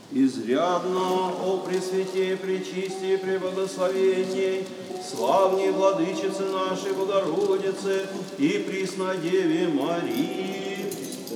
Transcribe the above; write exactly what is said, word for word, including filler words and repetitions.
Изрядно, о Пресвятей, Пречистей, Преблагословенней, славней Владычице нашей Богородице и Преснодеве Марии,